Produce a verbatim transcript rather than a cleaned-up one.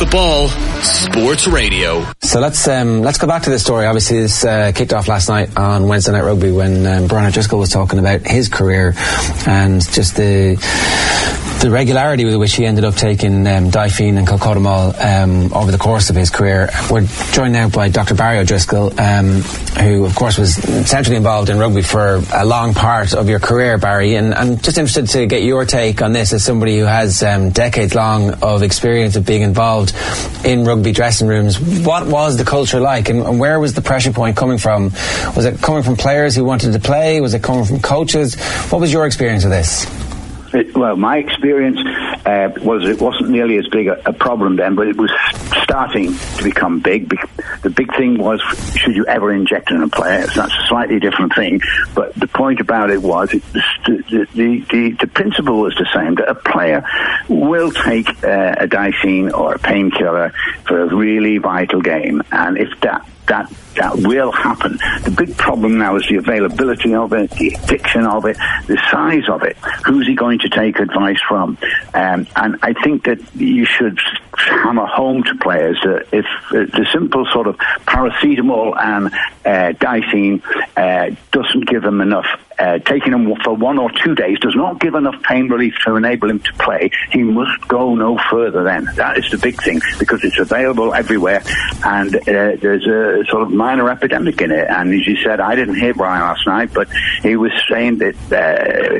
the Ball Sports Radio. So let's um, let's go back to this story. Obviously, this uh, kicked off last night on Wednesday Night Rugby when um, Brian O'Driscoll was talking about his career and just the the regularity with which he ended up taking um, Difene and Cocodamol um, over the course of his career. We're joined now by Doctor Barry O'Driscoll, um, who, of course, was centrally involved in rugby for a long part of your career, Barry. And I'm just interested to get your take on this as somebody who has um, decades long of experience of being involved in rugby dressing rooms. What was the culture like, and, and where was the pressure point coming from? Was it coming from players who wanted to play? Was it coming from coaches? What was your experience of this? It, well, my experience uh, was it wasn't nearly as big a, a problem then, but it was starting to become big. The big thing was, should you ever inject in a player? So that's a slightly different thing. But the point about it was, it, the, the, the, the principle was the same, that a player will take uh, a Difene or a painkiller for a really vital game. And if that that that will happen. The big problem now is the availability of it, the addiction of it, the size of it. Who's he going to take advice from? Um, and I think that you should hammer home to players that if uh, the simple sort of paracetamol and uh, Difene uh, doesn't give them enough, uh, taking them for one or two days does not give enough pain relief to enable him to play, he must go no further then. That is the big thing, because it's available everywhere, and uh, there's a sort of minor epidemic in it. And as you said, I didn't hear Brian last night, but he was saying that uh,